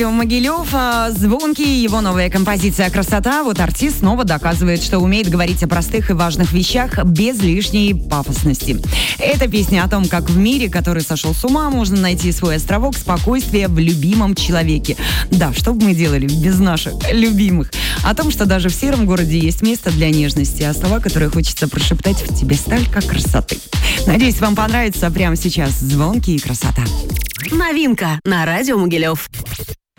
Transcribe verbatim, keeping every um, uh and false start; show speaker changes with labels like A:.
A: Могилев, Звонкий, его новая композиция «Красота». Вот артист снова доказывает, что умеет говорить о простых и важных вещах без лишней пафосности. Эта песня о том, как в мире, который сошел с ума, можно найти свой островок спокойствия в любимом человеке. Да, что бы мы делали без наших любимых? О том, что даже в сером городе есть место для нежности, а слова, которые хочется прошептать в тебе столько красоты. Надеюсь, вам понравится прямо сейчас «Звонкий» и «Красота».
B: Новинка на радио Могилев.